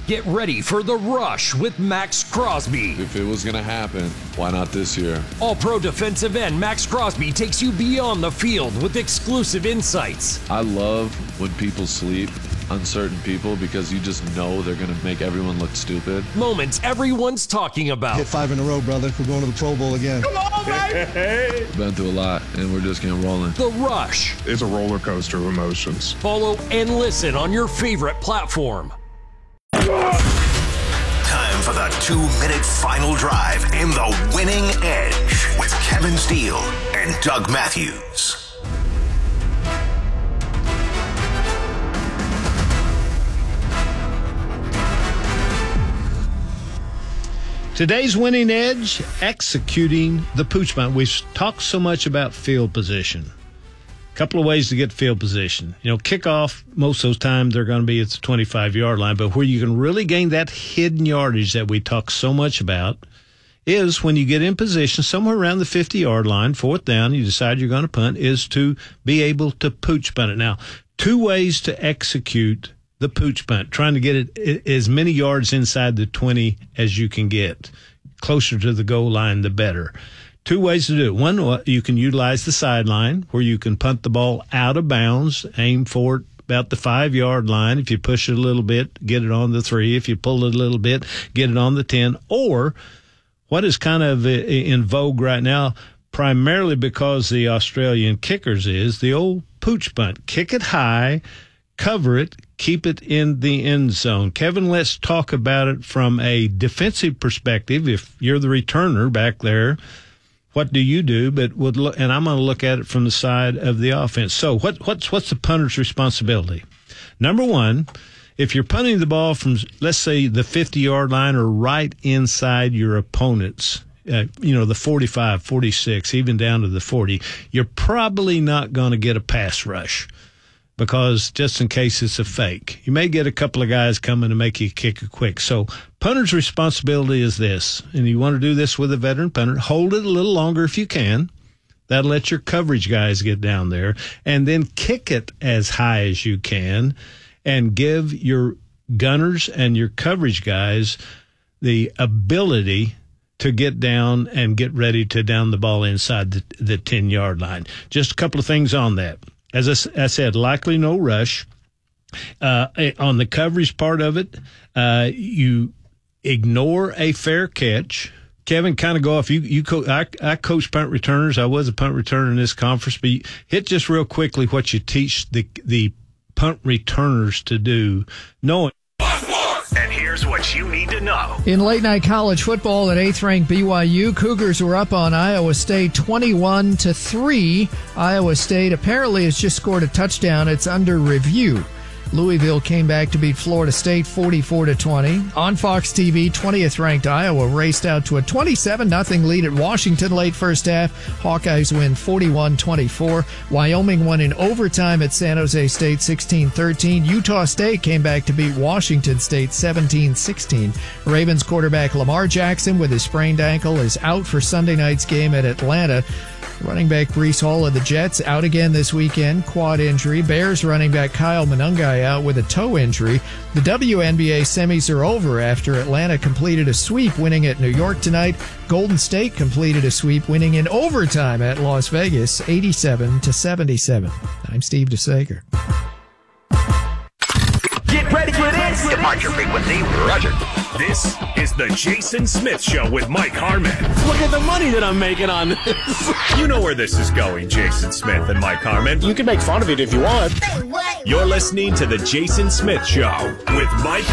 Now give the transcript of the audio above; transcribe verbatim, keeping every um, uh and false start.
Get ready for The Rush with Max Crosby. If it was going to happen, why not this year? All-pro defensive end Max Crosby takes you beyond the field with exclusive insights. I love when people sleep, uncertain people, because you just know they're going to make everyone look stupid. Moments everyone's talking about. Hit five in a row, brother. We're going to the Pro Bowl again. Come on, baby! Been through a lot, and we're just getting rolling. The Rush. It's a roller coaster of emotions. Follow and listen on your favorite platform. Time for the two-minute final drive in The Winning Edge with Kevin Steele and Doug Matthews. Today's Winning Edge, executing the pooch punt. We've talked so much about field position. A couple of ways to get field position. You know, kickoff, most of those times they're going to be at the twenty-five-yard line, but where you can really gain that hidden yardage that we talk so much about is when you get in position somewhere around the fifty-yard line, fourth down, you decide you're going to punt, is to be able to pooch punt it. Now, two ways to execute the pooch punt, trying to get it as many yards inside the twenty as you can get. Closer to the goal line, the better. Two ways to do it. One, you can utilize the sideline where you can punt the ball out of bounds, aim for it about the five-yard line. If you push it a little bit, get it on the three. If you pull it a little bit, get it on the ten. Or what is kind of in vogue right now, primarily because the Australian kickers, is the old pooch punt. Kick it high, cover it, keep it in the end zone. Kevin, let's talk about it from a defensive perspective. If you're the returner back there, what do you do? But would look, and I'm going to look at it from the side of the offense. So what, what's what's the punter's responsibility? Number one, if you're punting the ball from, let's say, the fifty-yard line or right inside your opponent's, uh, you know, the forty-five, forty-six, even down to the forty, you're probably not going to get a pass rush, because just in case it's a fake. You may get a couple of guys coming to make you kick it quick. So punter's responsibility is this, and you want to do this with a veteran punter, hold it a little longer if you can. That'll let your coverage guys get down there, and then kick it as high as you can and give your gunners and your coverage guys the ability to get down and get ready to down the ball inside the, the ten-yard line. Just a couple of things on that. As I, I said, likely no rush. Uh, on the coverage part of it, uh, you ignore a fair catch. Kevin, kind of go off. You, you, co- I, I coach punt returners. I was a punt returner in this conference, but you hit just real quickly what you teach the the punt returners to do, knowing. And here's what you need to know. In late-night college football at eighth-ranked B Y U, Cougars were up on Iowa State twenty-one to three. Iowa State apparently has just scored a touchdown. It's under review. Louisville came back to beat Florida State forty-four to twenty. On Fox T V, twentieth-ranked Iowa raced out to a twenty-seven nothing lead at Washington late first half. Hawkeyes win forty-one twenty-four. Wyoming won in overtime at San Jose State sixteen thirteen. Utah State came back to beat Washington State seventeen sixteen. Ravens quarterback Lamar Jackson with his sprained ankle is out for Sunday night's game at Atlanta. Running back Breece Hall of the Jets out again this weekend, quad injury. Bears running back Kyle Monangai out with a toe injury. The W N B A semis are over after Atlanta completed a sweep winning at New York tonight. Golden State completed a sweep winning in overtime at Las Vegas, eighty-seven to seventy-seven. I'm Steve DeSager. Get ready for this. Departure frequency, Roger. This is the Jason Smith Show with Mike Harmon. Look at the money that I'm making on this. You know where this is going, Jason Smith and Mike Harmon. You can make fun of it if you want. You're listening to the Jason Smith Show with Mike